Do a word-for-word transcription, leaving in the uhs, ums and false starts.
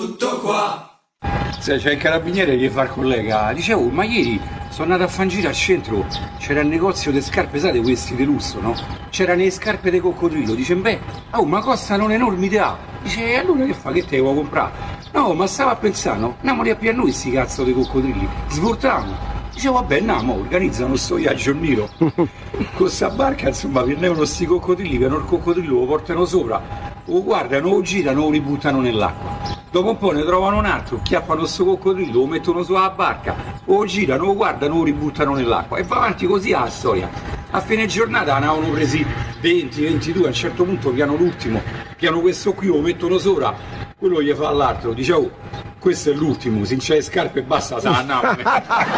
tutto qua. Se c'è il carabiniere gli fa il collega, dicevo, ma ieri sono andato a fangire al centro, c'era il negozio di scarpe, sai, questi di lusso, no? C'erano le scarpe di coccodrillo, dice, beh, oh, ma costano un'enormità. Dice, e allora che fa, che te vuoi comprare? No, ma stavo a pensare, andiamo a più a noi sti cazzo di coccodrilli, svoltiamo. Dice, vabbè, andiamo, organizzano sto viaggio in Nilo. Con sta barca, insomma, prendevano sti coccodrilli, che hanno il coccodrillo, lo portano sopra, lo guardano, lo girano, lo ributtano nell'acqua. Dopo un po' ne trovano un altro, chiappano sto coccodrillo, lo mettono sulla barca, lo girano, lo guardano, lo ributtano nell'acqua. E va avanti così la storia. A fine giornata ne avevano presi venti ventidue, a un certo punto piano l'ultimo, piano questo qui, lo mettono sopra, quello gli fa all'altro, dice, oh, questo è l'ultimo, se non c'è le scarpe basta, sa, andiamo.